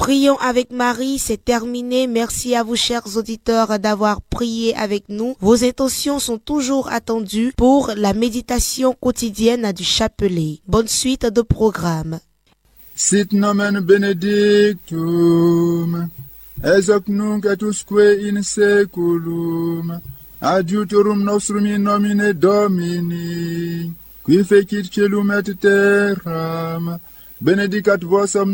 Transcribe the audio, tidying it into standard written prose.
Prions avec Marie, c'est terminé. Merci à vous, chers auditeurs, d'avoir prié avec nous. Vos intentions sont toujours attendues pour la méditation quotidienne du chapelet. Bonne suite de programme. Sit nomen benedictum, ex hoc nunc et usque in seculum, adiutorum nostrum in nomine Domini, qui fecit celum et terram, benedicat vos omnes